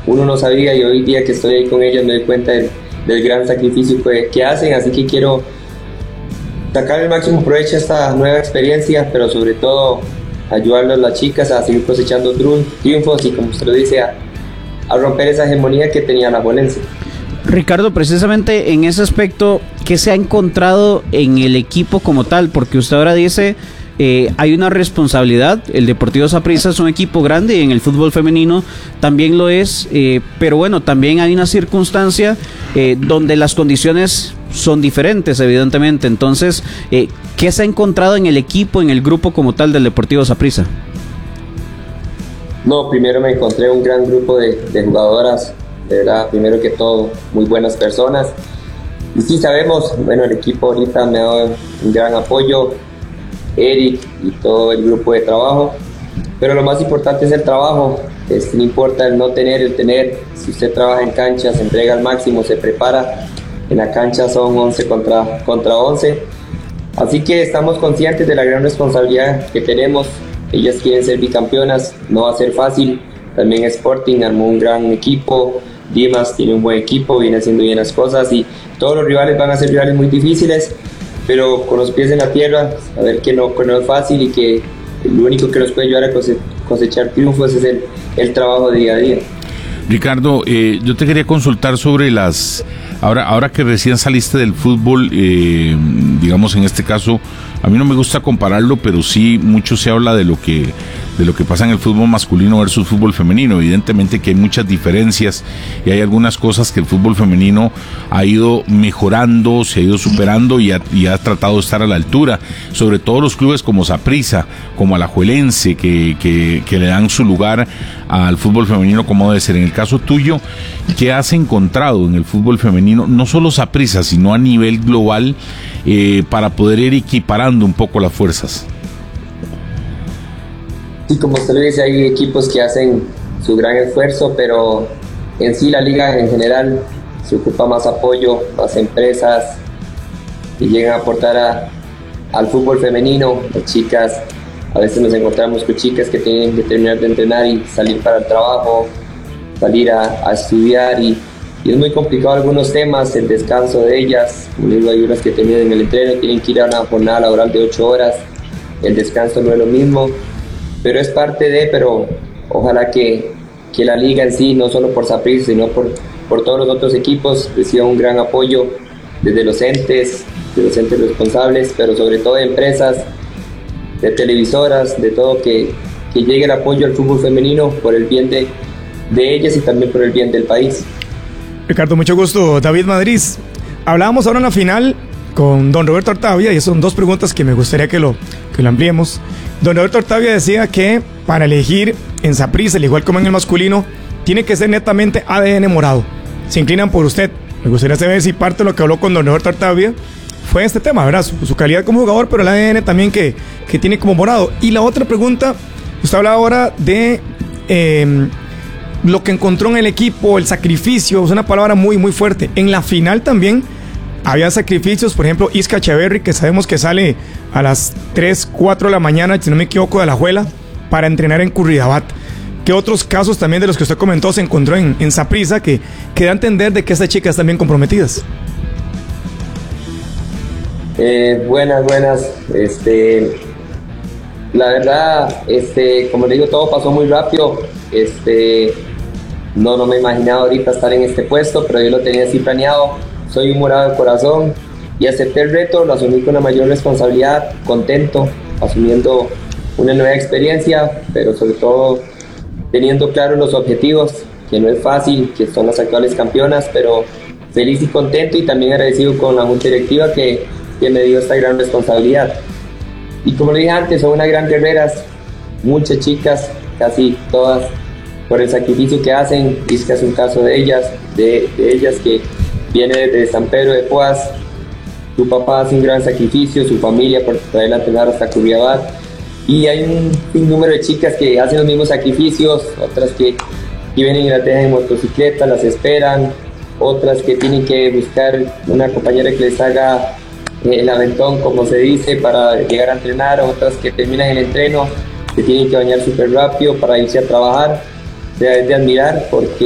uno no sabía, y hoy día que estoy ahí con ellos me doy cuenta del gran sacrificio que hacen, así que quiero sacar el máximo provecho a esta nueva experiencia, pero sobre todo ayudarles a las chicas a seguir cosechando triunfos y, como usted lo dice, a romper esa hegemonía que tenía la Alajuelense. Ricardo, precisamente en ese aspecto, ¿qué se ha encontrado en el equipo como tal? Porque usted ahora dice, hay una responsabilidad, el Deportivo Saprissa es un equipo grande y en el fútbol femenino también lo es, pero bueno, también hay una circunstancia donde las condiciones son diferentes, evidentemente. Entonces, ¿qué se ha encontrado en el equipo, en el grupo como tal del Deportivo Saprissa? No, primero me encontré un gran grupo de jugadoras, de verdad, primero que todo, muy buenas personas. Y sí sabemos, bueno, el equipo ahorita me ha dado un gran apoyo, Eric y todo el grupo de trabajo, pero lo más importante es el trabajo. No importa el no tener, el tener. Si usted trabaja en cancha, se entrega al máximo, se prepara. En la cancha son 11 contra 11. Así que estamos conscientes de la gran responsabilidad que tenemos. Ellas quieren ser bicampeonas, no va a ser fácil. También Sporting armó un gran equipo, Dimas tiene un buen equipo, viene haciendo bien las cosas, y todos los rivales van a ser rivales muy difíciles, pero con los pies en la tierra, saber que no es fácil y que lo único que nos puede ayudar a cosechar triunfos es el trabajo de día a día. Ricardo, yo te quería consultar sobre ahora que recién saliste del fútbol, digamos en este caso, a mí no me gusta compararlo, pero sí mucho se habla de lo que pasa en el fútbol masculino versus fútbol femenino. Evidentemente que hay muchas diferencias y hay algunas cosas que el fútbol femenino ha ido mejorando, se ha ido superando y ha tratado de estar a la altura, sobre todo los clubes como Saprissa, como Alajuelense, que le dan su lugar al fútbol femenino como debe ser. En el caso tuyo, ¿qué has encontrado en el fútbol femenino, no solo Saprissa, sino a nivel global, para poder ir equiparando un poco las fuerzas? Sí, como usted lo dice, hay equipos que hacen su gran esfuerzo, pero en sí la liga en general se ocupa más apoyo, más empresas que llegan a aportar al fútbol femenino. Las chicas, a veces nos encontramos con chicas que tienen que terminar de entrenar y salir para el trabajo, salir a estudiar, y es muy complicado algunos temas, el descanso de ellas. Como digo, hay unas que terminan en el entreno, tienen que ir a una jornada laboral de 8 horas, el descanso no es lo mismo, pero es parte de, ojalá que la liga en sí, no solo por Saprissa, sino por todos los otros equipos, reciba un gran apoyo desde los entes responsables, pero sobre todo de empresas, de televisoras, de todo, que llegue el apoyo al fútbol femenino por el bien de ellas y también por el bien del país. Ricardo, mucho gusto. David Madrid, hablábamos ahora en la final con don Roberto Artavia, y son dos preguntas que me gustaría que lo ampliemos. Don Roberto Artavia decía que para elegir en Saprissa, al igual como en el masculino, tiene que ser netamente ADN morado. Se inclinan por usted. Me gustaría saber si parte de lo que habló con don Roberto Artavia fue este tema, ¿verdad? Su calidad como jugador, pero el ADN también que tiene como morado. Y la otra pregunta, usted habla ahora de lo que encontró en el equipo, el sacrificio, es una palabra muy, muy fuerte. En la final también había sacrificios, por ejemplo, Isca Echeverry, que sabemos que sale a las 3, 4 de la mañana, si no me equivoco, de Alajuela, para entrenar en Curridabat. ¿Qué otros casos también de los que usted comentó se encontró en Saprissa que da a entender de que estas chicas están bien comprometidas? Buenas. La verdad, como le digo, todo pasó muy rápido. No me imaginaba ahorita estar en este puesto, pero yo lo tenía así planeado. Soy un morado de corazón y acepté el reto, lo asumí con la mayor responsabilidad, contento, asumiendo una nueva experiencia, pero sobre todo teniendo claros los objetivos, que no es fácil, que son las actuales campeonas, pero feliz y contento, y también agradecido con la junta directiva que me dio esta gran responsabilidad. Y como le dije antes, son unas gran guerreras, muchas chicas, casi todas, por el sacrificio que hacen. Isca es un caso de ellas que viene de San Pedro de Poás. Su papá hace un gran sacrificio, su familia, por traerla a entrenar hasta Curridabat. Y hay un sinnúmero de chicas que hacen los mismos sacrificios, otras que vienen y las dejan en motocicleta, las esperan, otras que tienen que buscar una compañera que les haga el aventón, como se dice, para llegar a entrenar, otras que terminan el entreno, que tienen que bañar súper rápido para irse a trabajar. O sea, es de admirar, porque